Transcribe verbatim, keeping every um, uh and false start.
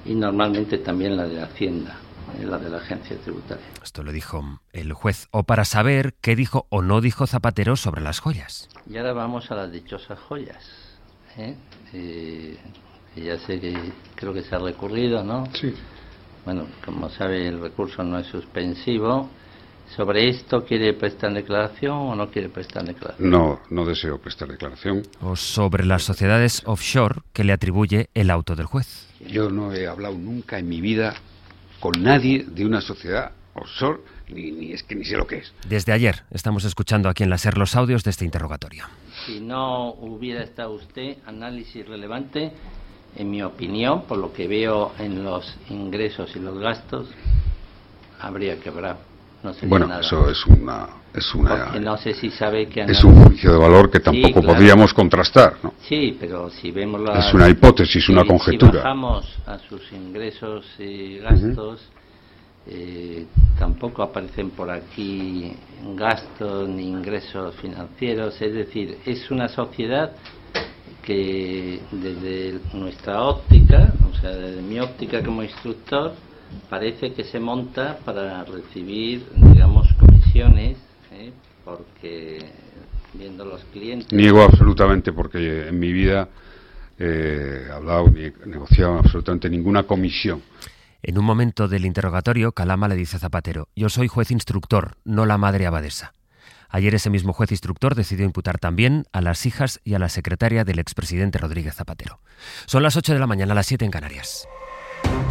y normalmente también la de Hacienda, la de la agencia tributaria. Esto lo dijo el juez. O para saber qué dijo o no dijo Zapatero sobre las joyas. Y ahora vamos a las dichosas joyas. ¿eh? Eh, ya sé que creo que se ha recurrido, ¿no? Sí. Bueno, como sabe, el recurso no es suspensivo. ¿Sobre esto quiere prestar declaración o no quiere prestar declaración? No, no deseo prestar declaración. O sobre las sociedades offshore que le atribuye el auto del juez. Yo no he hablado nunca en mi vida con nadie de una sociedad offshore, ni, ni es que ni sé lo que es. Desde ayer estamos escuchando aquí en la SER los audios de este interrogatorio. Si no hubiera estado usted, análisis relevante, en mi opinión, por lo que veo en los ingresos y los gastos, habría quebrado. No sería bueno, nada. Eso es una... Es, una, Porque no sé si sabe que... Es un juicio de valor que tampoco sí, claro. podríamos contrastar, ¿no? Sí, pero si vemos la... Es una hipótesis, si, una conjetura. Si bajamos a sus ingresos y gastos, uh-huh. eh, tampoco aparecen por aquí gastos ni ingresos financieros. Es decir, es una sociedad que desde nuestra óptica, o sea, desde mi óptica como instructor, parece que se monta para recibir, digamos, comisiones, ¿eh? porque viendo los clientes... Niego absolutamente, porque en mi vida eh, he hablado ni he negociado absolutamente ninguna comisión. En un momento del interrogatorio, Calama le dice a Zapatero: yo soy juez instructor, no la madre abadesa. Ayer ese mismo juez instructor decidió imputar también a las hijas y a la secretaria del expresidente Rodríguez Zapatero. Son las ocho de la mañana, las siete en Canarias.